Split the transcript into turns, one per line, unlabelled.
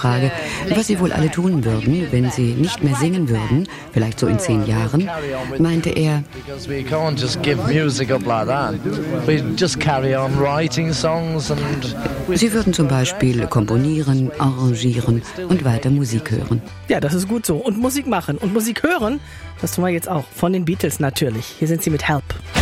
Frage, was sie wohl alle tun würden, wenn sie nicht mehr singen würden, vielleicht so in 10 Jahren, meinte er, sie würden zum Beispiel komponieren, arrangieren und weiter Musik hören.
Ja, das ist gut so. Und Musik machen und Musik hören, das tun wir jetzt auch. Von den Beatles natürlich. Hier sind sie mit Help.